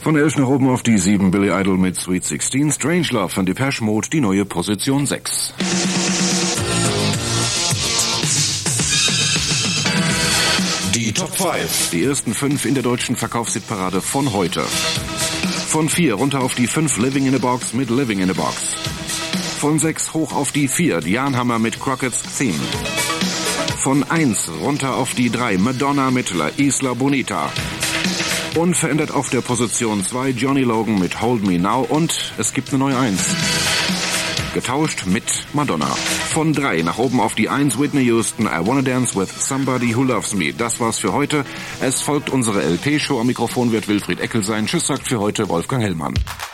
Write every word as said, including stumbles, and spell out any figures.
Von elf nach oben auf die sieben, Billy Idol mit Sweet sixteen, Strangelove von Depeche Mode, die neue Position sechs. Die Top fünf. Die ersten fünf in der deutschen Verkaufshitparade von heute. Von vier runter auf die fünf, Living in a Box mit Living in a Box. Von sechs hoch auf die vier, Jan Hammer mit Crockett's Theme. Von eins runter auf die drei, Madonna mit La Isla Bonita. Unverändert auf der Position zwei, Johnny Logan mit Hold Me Now und es gibt eine neue eins. Getauscht mit Madonna. Von drei nach oben auf die eins, Whitney Houston, I Wanna Dance with Somebody Who Loves Me. Das war's für heute. Es folgt unsere L P-Show. Am Mikrofon wird Wilfried Eckel sein. Tschüss sagt für heute Wolfgang Hellmann.